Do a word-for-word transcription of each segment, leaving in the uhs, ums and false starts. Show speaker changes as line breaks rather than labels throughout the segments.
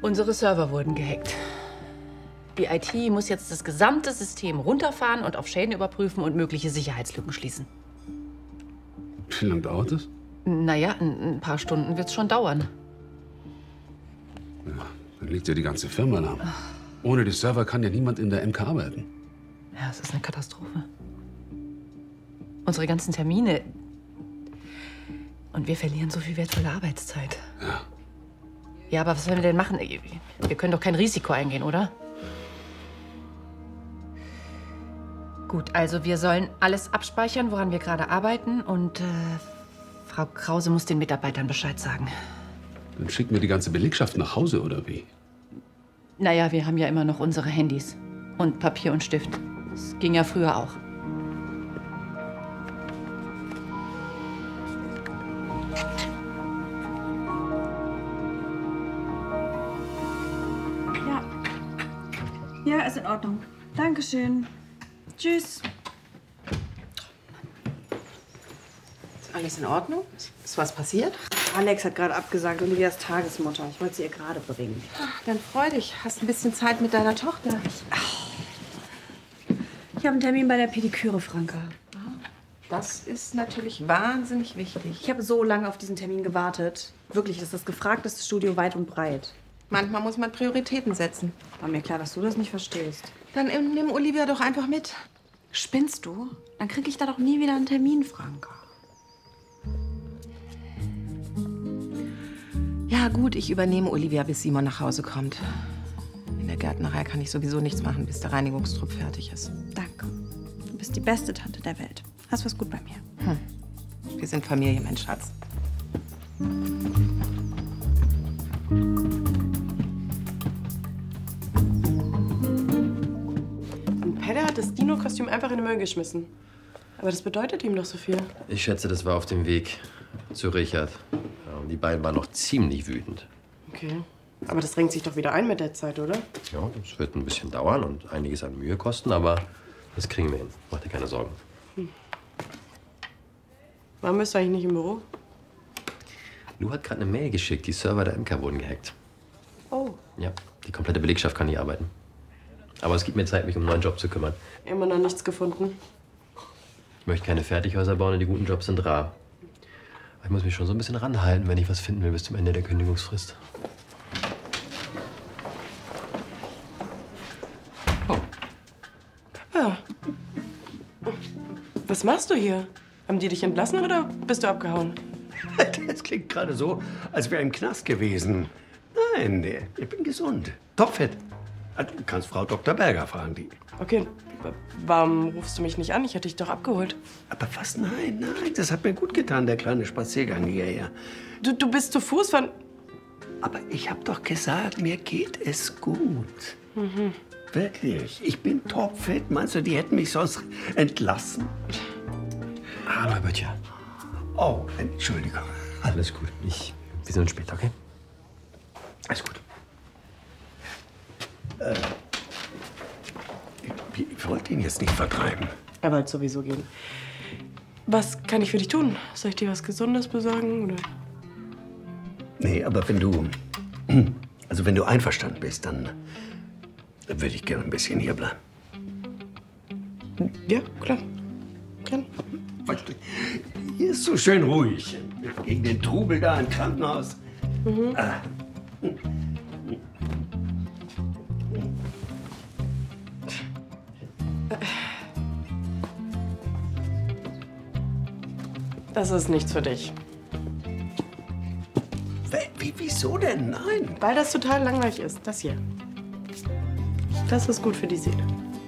Unsere Server wurden gehackt. Die I T muss jetzt das gesamte System runterfahren und auf Schäden überprüfen und mögliche Sicherheitslücken schließen.
Wie lange dauert das?
Naja, ein, ein paar Stunden wird es schon dauern.
Ja, dann liegt ja die ganze Firma lahm. Ohne die Server kann ja niemand in der M K arbeiten.
Ja, es ist eine Katastrophe. Unsere ganzen Termine. Und wir verlieren so viel wertvolle Arbeitszeit.
Ja.
Ja, aber was sollen wir denn machen? Wir können doch kein Risiko eingehen, oder? Gut, also wir sollen alles abspeichern, woran wir gerade arbeiten. Und äh, Frau Krause muss den Mitarbeitern Bescheid sagen.
Dann schicken wir die ganze Belegschaft nach Hause, oder wie?
Naja, wir haben ja immer noch unsere Handys. Und Papier und Stift. Das ging ja früher auch.
Ja. Ja, ist in Ordnung. Dankeschön. Tschüss.
Ist alles in Ordnung? Ist was passiert?
Alex hat gerade abgesagt, Olivias Tagesmutter. Ich wollte sie ihr gerade bringen.
Ach, dann freu dich. Hast ein bisschen Zeit mit deiner Tochter.
Ich habe einen Termin bei der Pediküre, Franka.
Das ist natürlich wahnsinnig wichtig.
Ich habe so lange auf diesen Termin gewartet. Wirklich, das ist das gefragteste Studio weit und breit.
Manchmal muss man Prioritäten setzen.
War mir klar, dass du das nicht verstehst.
Dann nimm Olivia doch einfach mit.
Spinnst du? Dann kriege ich da doch nie wieder einen Termin, Franka.
Ja gut, ich übernehme Olivia, bis Simon nach Hause kommt. In der Gärtnerei kann ich sowieso nichts machen, bis der Reinigungstrupp fertig ist.
Danke. Du bist die beste Tante der Welt. Hast was gut bei mir.
Hm. Wir sind Familie, mein Schatz.
Und Pedder hat das Dino-Kostüm einfach in den Müll geschmissen. Aber das bedeutet ihm doch so viel.
Ich schätze, das war auf dem Weg zu Richard. Ja, und die beiden waren noch ziemlich wütend.
Okay. Aber das drängt sich doch wieder ein mit der Zeit, oder?
Ja, das wird ein bisschen dauern und einiges an Mühe kosten, aber das kriegen wir hin. Mach dir keine Sorgen.
Hm. Warum bist du eigentlich nicht im Büro?
Lou hat gerade eine Mail geschickt. Die Server der M K wurden gehackt.
Oh.
Ja, die komplette Belegschaft kann nicht arbeiten. Aber es gibt mir Zeit, mich um einen neuen Job zu kümmern.
Immer noch nichts gefunden.
Ich möchte keine Fertighäuser bauen und die guten Jobs sind rar. Aber ich muss mich schon so ein bisschen ranhalten, wenn ich was finden will bis zum Ende der Kündigungsfrist.
Oh. Papa. Was machst du hier? Haben die dich entlassen oder bist du abgehauen?
Das klingt gerade so, als wäre im Knast gewesen. Nein, nee, ich bin gesund. Topfit. Du kannst Frau Doktor Berger fragen, die.
Okay, warum rufst du mich nicht an? Ich hätte dich doch abgeholt.
Aber was? Nein, nein, das hat mir gut getan, der kleine Spaziergang hierher.
Du, du bist zu Fuß von...
Aber ich hab doch gesagt, mir geht es gut.
Mhm.
Wirklich, ich bin topfit. Meinst du, die hätten mich sonst entlassen?
Hallo, Herr Böttcher.
Oh, Entschuldigung.
Alles gut. Ich, wir sind später, okay?
Alles gut. Äh, ich, ich wollte ihn jetzt nicht vertreiben.
Er wollte sowieso gehen. Was kann ich für dich tun? Soll ich dir was Gesundes besorgen, oder?
Nee, aber wenn du... Also wenn du einverstanden bist, dann würde ich gerne ein bisschen hier bleiben.
Ja, klar. Gern.
Hier ist so schön ruhig. Gegen den Trubel da im Krankenhaus.
Mhm.
Ah.
Das ist nichts für dich.
Wie, wieso denn? Nein.
Weil das total langweilig ist. Das hier. Das ist gut für die Seele.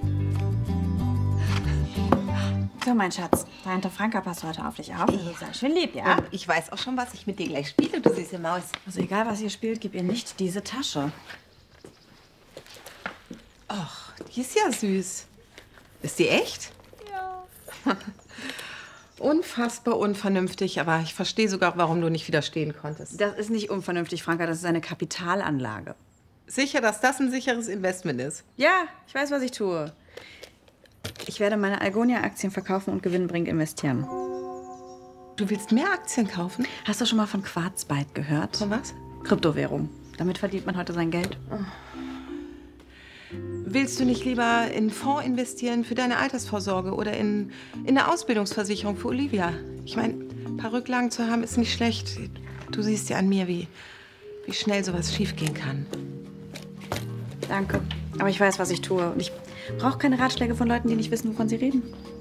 So, mein Schatz, Tante Franka passt heute auf dich auf. Du sei schön lieb, ja?
Und ich weiß auch schon, was ich mit dir gleich spiele, du süße Maus.
Also egal, was ihr spielt, gib ihr nicht diese Tasche.
Ach, die ist ja süß. Ist die echt? Ja. Unfassbar unvernünftig, aber ich verstehe sogar, warum du nicht widerstehen konntest.
Das ist nicht unvernünftig, Franka, das ist eine Kapitalanlage.
Sicher, dass das ein sicheres Investment ist?
Ja, ich weiß, was ich tue. Ich werde meine Algonia-Aktien verkaufen und gewinnbringend investieren.
Du willst mehr Aktien kaufen?
Hast du schon mal von Quarzbyte gehört?
Von was?
Kryptowährung. Damit verdient man heute sein Geld.
Willst du nicht lieber in einen Fonds investieren für deine Altersvorsorge oder in, in eine Ausbildungsversicherung für Olivia? Ich meine, ein paar Rücklagen zu haben ist nicht schlecht. Du siehst ja an mir, wie, wie schnell sowas schiefgehen kann.
Danke. Aber ich weiß, was ich tue. Und ich brauche keine Ratschläge von Leuten, die nicht wissen, wovon sie reden.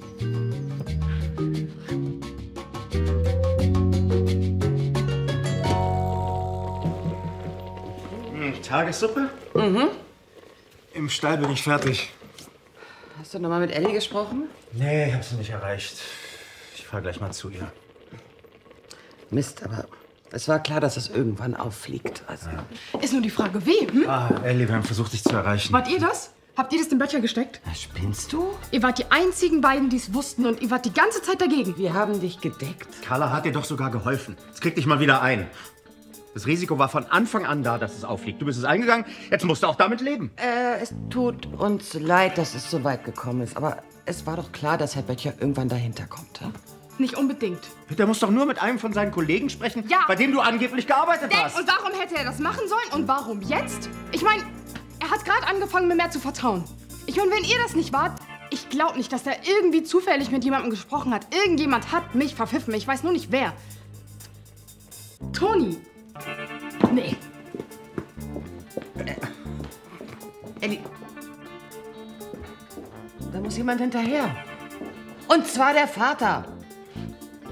Hm, Tagessuppe?
Mhm.
Im Stall bin ich fertig.
Hast du noch mal mit Ellie gesprochen?
Nee, ich hab sie nicht erreicht. Ich fahr gleich mal zu ihr.
Mist, aber es war klar, dass es irgendwann auffliegt. Also.
Ist nur die Frage, wem? Hm?
Ah, Ellie, wir haben versucht, dich zu erreichen.
Wart ihr das? Habt ihr das dem Böttcher gesteckt?
Na, spinnst du?
Ihr wart die einzigen beiden, die es wussten und ihr wart die ganze Zeit dagegen.
Wir haben dich gedeckt.
Carla hat dir doch sogar geholfen. Jetzt krieg dich mal wieder ein. Das Risiko war von Anfang an da, dass es auffliegt. Du bist es eingegangen, jetzt musst du auch damit leben.
Äh, es tut uns leid, dass es so weit gekommen ist. Aber es war doch klar, dass Herr Böttcher irgendwann dahinter kommt. Ja?
Nicht unbedingt.
Der muss doch nur mit einem von seinen Kollegen sprechen,
Ja.
bei dem du angeblich gearbeitet
Denk,
hast.
und warum hätte er das machen sollen? Und warum jetzt? Ich meine, er hat gerade angefangen, mir mehr zu vertrauen. Ich meine, wenn ihr das nicht wart, ich glaube nicht, dass er irgendwie zufällig mit jemandem gesprochen hat. Irgendjemand hat mich verpfiffen. Ich weiß nur nicht, wer. Toni. Nee.
Äh, Elli. Da muss jemand hinterher. Und zwar der Vater.